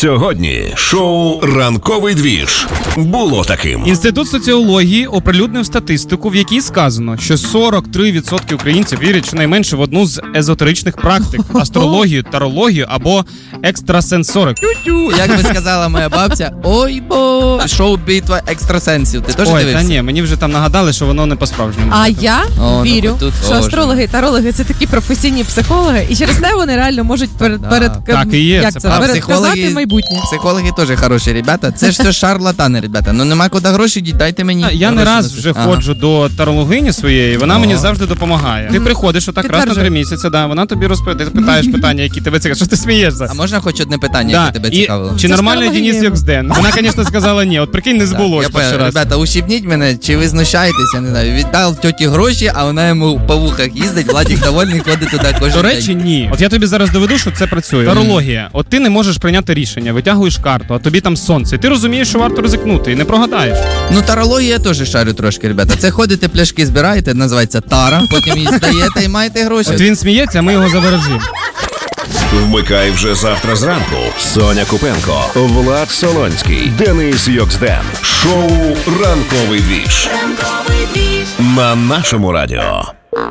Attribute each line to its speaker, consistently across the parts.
Speaker 1: Сьогодні шоу «Ранковий двіж» було таким.
Speaker 2: Інститут соціології оприлюднив статистику, в якій сказано, що 43% українців вірять щонайменше в одну з езотеричних практик – астрологію, тарологію або екстрасенсорик.
Speaker 3: Тю-тю, як би сказала моя бабця, ой-бо, шоу «Битва екстрасенсів». Ти теж дивився?
Speaker 2: Та ні, мені вже там нагадали, що воно не по-справжньому.
Speaker 4: А я вірю, що астрологи і тарологи – це такі професійні психологи, і через те вони реально можуть
Speaker 2: Так і є, це правда.
Speaker 4: передказати майбутнє.
Speaker 3: Психологи теж хороші ребята. Це ж все шарлатани, ребята. Ну нема куди гроші діть, дайте мені.
Speaker 2: Я не раз вже ходжу до тарологині своєї, вона мені завжди допомагає. Ти приходиш отак раз на 3 місяці, вона тобі розповідає, ти питаєш питання, які тебе цікавлять. Що ти смієшся?
Speaker 3: А можна хоч одне питання, яке тебе цікавило?
Speaker 2: Чи нормальний Денис Йоксден? Вона, звісно, сказала ні. От прикинь, не збулось перший раз.
Speaker 3: Ребята, ущипніть мене, чи ви знущаєтесь, я не знаю. Віддав тьоті гроші, а вона йому по вухах їздить, Владик довольний, ходить туди кожен день.
Speaker 2: До речі, ні. От я тобі зараз доведу, що це працює. Тарологія. От ти не можеш прийняти рішення, витягуєш карту, а тобі там сонце. І ти розумієш, що варто ризикнути, і не прогадаєш.
Speaker 3: Ну, тарологію я теж шарю трошки, ребята. Це ходите, пляшки збираєте, називається тара, потім її здаєте і маєте гроші.
Speaker 2: От він сміється, а ми його заворожимо.
Speaker 1: Вмикай вже завтра зранку. Соня Купенко, Влад Солонський, Денис Йоксден. Шоу «Ранковий двіж» на нашому радіо.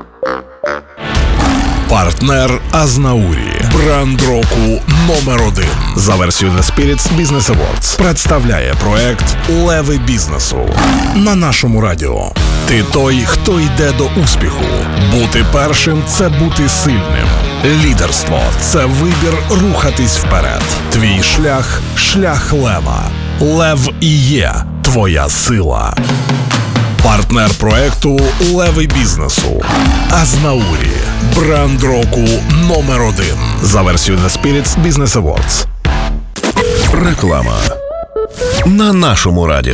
Speaker 5: Партнер Азнаурі. Бренд року номер 1. За версією The Spirits Business Awards представляє проект «Леви бізнесу» на нашому радіо. Ти той, хто йде до успіху. Бути першим – це бути сильним. Лідерство – це вибір рухатись вперед. Твій шлях – шлях лева. Лев і є твоя сила. Партнер проекту «Леви бізнесу» Азнаурі. Бренд року номер 1. За версією The Spirits Business Awards.
Speaker 1: Реклама на нашому радіо.